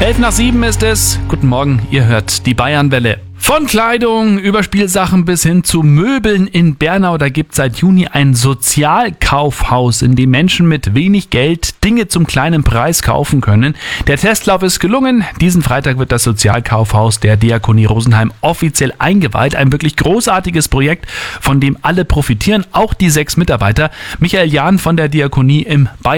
7:11 ist es. Guten Morgen, ihr hört die Bayernwelle. Von Kleidung über Spielsachen bis hin zu Möbeln in Bernau, da gibt es seit Juni ein Sozialkaufhaus, in dem Menschen mit wenig Geld Dinge zum kleinen Preis kaufen können. Der Testlauf ist gelungen. Diesen Freitag wird das Sozialkaufhaus der Diakonie Rosenheim offiziell eingeweiht. Ein wirklich großartiges Projekt, von dem alle profitieren, auch die 6 Mitarbeiter. Michael Jahn von der Diakonie im Bayern